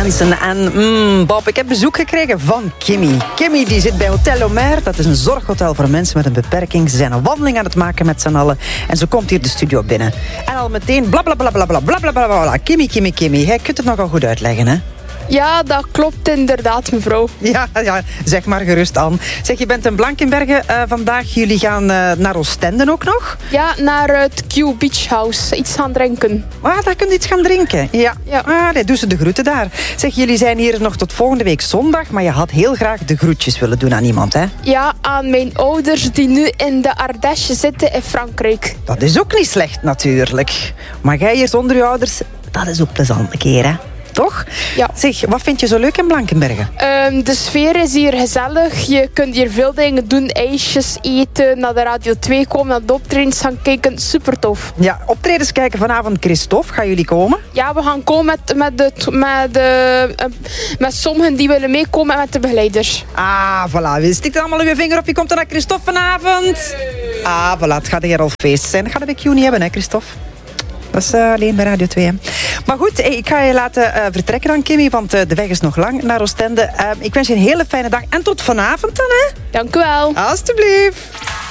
Hansen. En Bob, ik heb bezoek gekregen van Kimmy. Kimmy die zit bij Hotel Omer. Dat is een zorghotel voor mensen met een beperking. Ze zijn een wandeling aan het maken met z'n allen. En ze komt hier de studio binnen. En al meteen blablabla. Kimmy. Jij kunt het nogal goed uitleggen, hè? Ja, dat klopt inderdaad, mevrouw. Ja, zeg maar gerust aan. Zeg, je bent in Blankenberge vandaag. Jullie gaan naar Oostende ook nog? Ja, naar het Q Beach House. Iets gaan drinken. Daar kun je iets gaan drinken. Ja. Nee, doe ze de groeten daar. Zeg, jullie zijn hier nog tot volgende week zondag, maar je had heel graag de groetjes willen doen aan iemand, hè? Ja, aan mijn ouders die nu in de Ardèche zitten in Frankrijk. Dat is ook niet slecht, natuurlijk. Maar jij hier zonder je ouders, dat is ook plezant een keer, hè? Toch? Ja. Zeg, wat vind je zo leuk in Blankenberge? De sfeer is hier gezellig. Je kunt hier veel dingen doen. IJsjes eten, naar de Radio 2 komen, naar de optredens gaan kijken. Super tof. Ja, optredens kijken vanavond. Christophe, gaan jullie komen? Ja, we gaan komen met sommigen die willen meekomen en met de begeleiders. Voilà. Je stikt allemaal uw vinger op. Je komt er naar Christophe vanavond. Voilà. Het gaat hier al feest zijn. Dat gaat de Q niet hebben, hè, Christophe? Dat is alleen bij Radio 2. Hè. Maar goed, ik ga je laten vertrekken dan, Kimmy, want de weg is nog lang naar Oostende. Ik wens je een hele fijne dag en tot vanavond dan, hè? Dank u wel. Alsjeblieft.